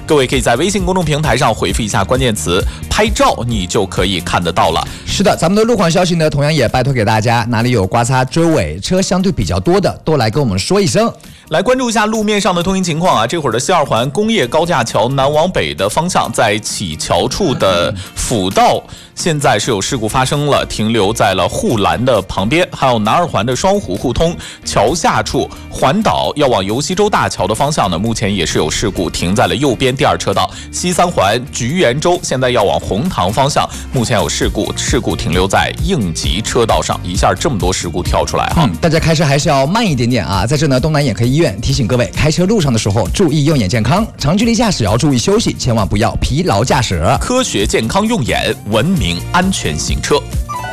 各位可以在微信公众平台上回复一下关键词“拍照”，你就可以看得到了。 是的，咱们的路况消息呢，同样也拜托给大家，哪里有刮擦、追尾、车相对比较多的，都来跟我们说一声。 来关注一下路面上的通行情况啊！这会儿的西二环工业高架桥南往北的方向，在启桥处的辅道，现在是有事故发生了，停留在了护栏的旁边。还有南二环的双湖互通桥下处环岛要往游溪洲大桥的方向呢，目前也是有事故，停在了右边第二车道。西三环菊园洲现在要往红塘方向，目前有事故停留在应急车道上。一下这么多事故跳出来哈， 大家开车还是要慢一点点啊！在这呢，东南眼科医院提醒各位，开车路上的时候注意用眼健康，长距离驾驶要注意休息，千万不要疲劳驾驶。 科学健康用眼，文明安全行车。